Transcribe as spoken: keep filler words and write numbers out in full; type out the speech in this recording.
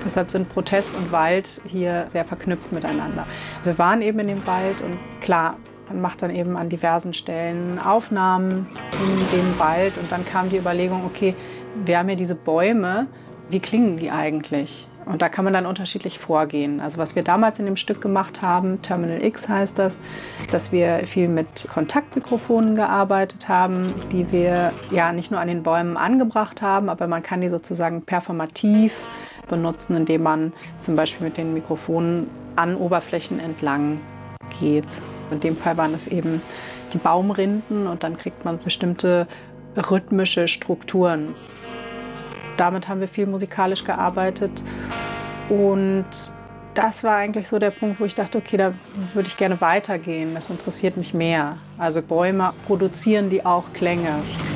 Deshalb sind Protest und Wald hier sehr verknüpft miteinander. Wir waren eben in dem Wald und klar, man macht dann eben an diversen Stellen Aufnahmen in dem Wald und dann kam die Überlegung, okay, wir haben hier diese Bäume, wie klingen die eigentlich? Und da kann man dann unterschiedlich vorgehen. Also was wir damals in dem Stück gemacht haben, Terminal X heißt das, dass wir viel mit Kontaktmikrofonen gearbeitet haben, die wir ja nicht nur an den Bäumen angebracht haben, aber man kann die sozusagen performativ benutzen, indem man zum Beispiel mit den Mikrofonen an Oberflächen entlang geht. In dem Fall waren es eben die Baumrinden und dann kriegt man bestimmte rhythmische Strukturen. Damit haben wir viel musikalisch gearbeitet und das war eigentlich so der Punkt, wo ich dachte, okay, da würde ich gerne weitergehen, das interessiert mich mehr. Also Bäume produzieren die auch Klänge.